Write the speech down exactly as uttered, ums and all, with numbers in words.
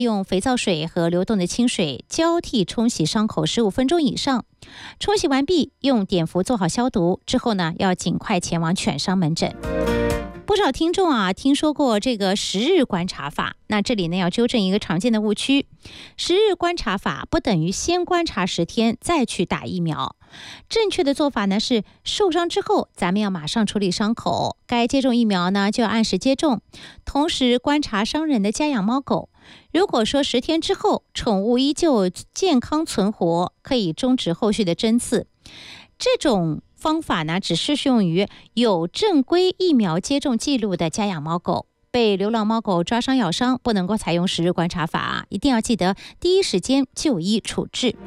用肥皂水和流动的清水交替冲洗伤口十五分钟以上。冲洗完毕，用碘伏做好消毒之后呢，要尽快前往犬伤门诊。不少听众啊，听说过这个十日观察法。那这里呢，要纠正一个常见的误区：十日观察法不等于先观察十天再去打疫苗。正确的做法呢是，受伤之后咱们要马上处理伤口，该接种疫苗呢就要按时接种，同时观察伤人的家养猫狗。如果说十天之后宠物依旧健康存活，可以终止后续的针刺。这种方法呢，只适用于有正规疫苗接种记录的家养猫狗。被流浪猫狗抓伤咬伤，不能够采用十日观察法，一定要记得第一时间就医处置。